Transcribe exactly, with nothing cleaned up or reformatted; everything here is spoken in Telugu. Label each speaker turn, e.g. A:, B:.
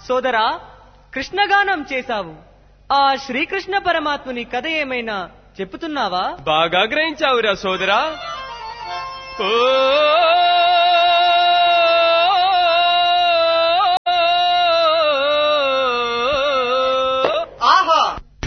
A: సోదరా, కృష్ణగానం చేశావు. ఆ శ్రీకృష్ణ పరమాత్ముని కథ ఏమైనా చెప్పుతున్నావా?
B: బాగా గ్రహించావురా సోదరా. ఓ